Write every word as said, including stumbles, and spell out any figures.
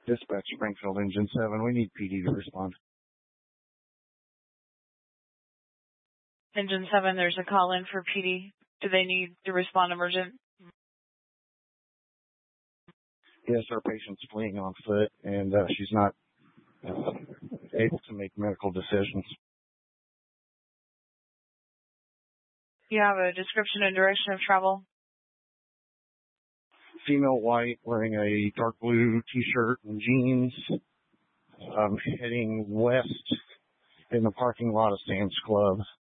Dispatch Springfield Engine seven. We need P D to respond. Engine seven, there's a call in for P D. Do they need to respond emergent? Yes, our patient's fleeing on foot, and uh, she's not uh, able to make medical decisions. You have a description and direction of travel? Female white, wearing a dark blue T-shirt and jeans, um, heading west in the parking lot of Sam's Club.